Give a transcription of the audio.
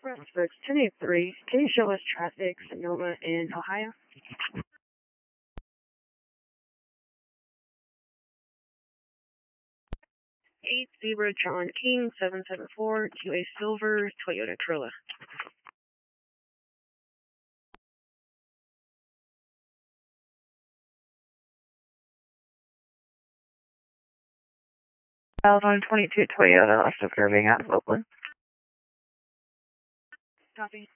Prospects 1083, can you show us traffic, Sonoma, and Ohio? 8 Zebra John King 774 QA Silver Toyota Corolla. Alvin 22 Toyota, also curving out of Oakland. Copy.